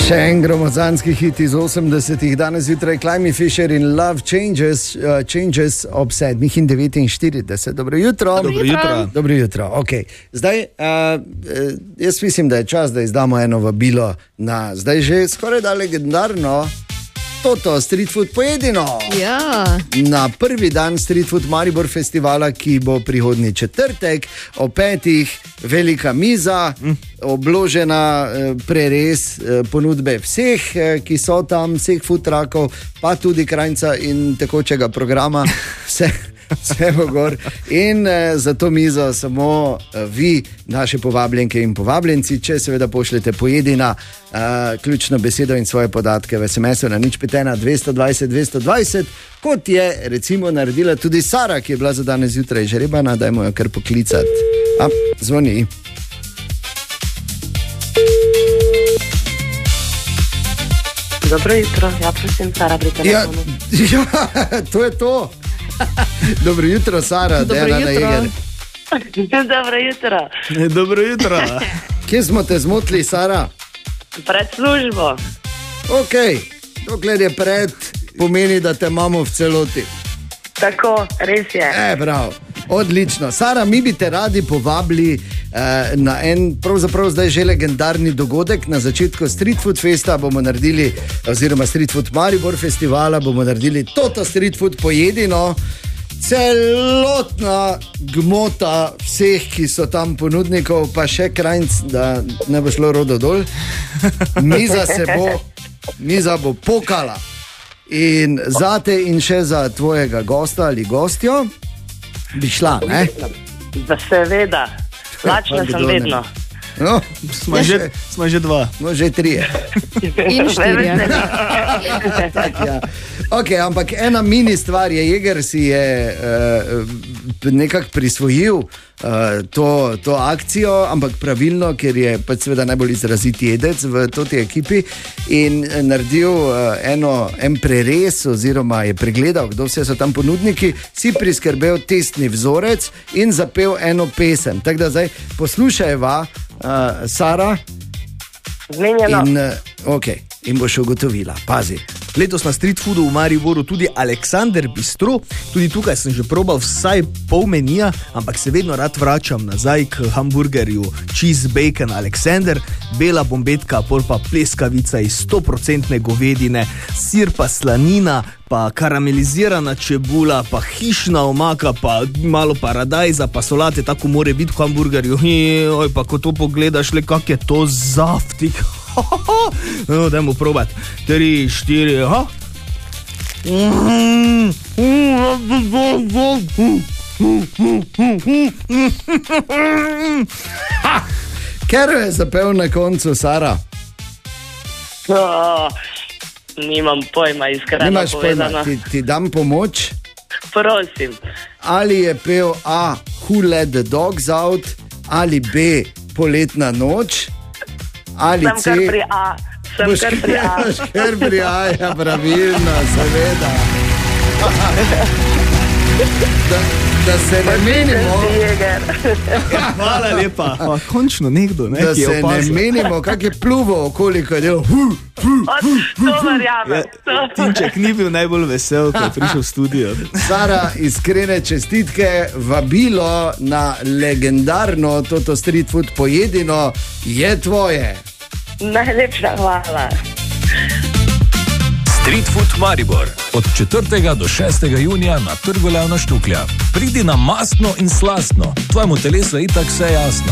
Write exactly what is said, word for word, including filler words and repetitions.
Še en gromozanski hit iz osemdesetih, danes zjutraj Climby Fisher in Love Changes, uh, changes ob sedmih in devetinštirideset. Dobro jutro. Dobro jutro. Dobro jutro. Okay. Zdaj, uh, jaz mislim, da je čas, da izdamo eno vabilo na zdaj že skoraj da legendarno Toto Street Food pojedino. Ja. Na prvi dan Street Food Maribor festivala, ki bo prihodnji četrtek, o petih velika miza, mm. obložena preres ponudbe vseh, ki so tam, vseh food truckov, pa tudi Krajnca in tekočega programa, vse. Vse bo gor. In eh, za to mizo samo eh, vi, naše povabljenke in povabljenci, če seveda pošljete pojedina, eh, ključno besedo in svoje podatke v es em esu na nič pet ena dvesto dvajset dvesto dvajset, kot je recimo naredila tudi Sara, ki je bila za danes zjutraj žrebana, dajmo jo kar poklicati. A, zvoni. Dobro jutro, ja prosim, Sara pri telefonu. Ja, ja, to je to. Dobro jutro, Sara. Dobro jutro. Dobro jutro. Dobro jutro. Kje smo te zmotili, Sara? Pred službo. Ok, dokler je pred, pomeni, da te imamo v celoti. Tako, res je. E, prav, odlično. Sara, mi bi te radi povabili eh, na en, pravzaprav zdaj že legendarni dogodek. Na začetku Street Food Festa bomo naredili, oziroma Street Food Maribor festivala, bomo naredili Toto Street Food pojedino. Celotna gmota vseh, ki so tam ponudnikov, pa še Krajnc, da ne bo šlo rodo dol. Miza se bo, miza bo pokala. In zate in še za tvojega gosta ali gostjo bi šla, ne? Seveda, lačna sem vedno. No, smo, že, smo že dva. No, že trije. In štirje. Ja. Ok, ampak ena mini stvar je, Jeger si je uh, nekako prisvojil uh, to, to akcijo, ampak pravilno, ker je pač seveda najbolj izraziti jedec v toti ekipi in naredil uh, eno, en preres oziroma je pregledal, kdo vse so tam ponudniki, si priskrbel testni vzorec in zapel eno pesem. Tako da zdaj poslušajva, uh, Sara. Zmenjeno. In, uh, ok, in boš ugotovila, pazi. Letos na Street Foodu v Mariboru tudi Aleksander Bistro, tudi tukaj sem že probal vsaj pol menija, ampak se vedno rad vračam nazaj k hamburgerju Cheese Bacon Alexander, bela bombetka, pol pa pleskavica iz sto procentov govedine, sir pa slanina, pa karamelizirana čebula, pa hišna omaka, pa malo paradajza, pa solate, tako more biti v hamburgerju. Oj, pa ko to pogledaš, le kak je to zaftik. No, dajmo probati. Tri, štiri, aha. Ker je zapel na koncu, Sara? Oh, nimam pojma, iskreno Nimaš povedano. pojma, ti, ti dam pomoč. Prosim. Ali je pel A, Who Let the Dogs Out, ali B, Poletna noč, ali Sem C... kar pri A. Sem Boš kar pri A. boš kar pri A, ja, pravilno, seveda. Da, da se ne menimo, Hvala lepa. Pa, končno nekdo, ne, da ki je se ne opazil. menimo, kak je pluvo okoli, ko je delal hu, hu. To verjamem. Ja, Tinček ni bil najbolj vesel, ko je prišel v studio. Sara, iskrene čestitke, vabilo na legendarno Toto Street Food pojedino je tvoje. Najlepša hvala. Street Food Maribor od četrtega do šestega junija na Trgu Leona Štuklja. Pridi na mastno in slastno, tvojemu telesu je itak vse jasno.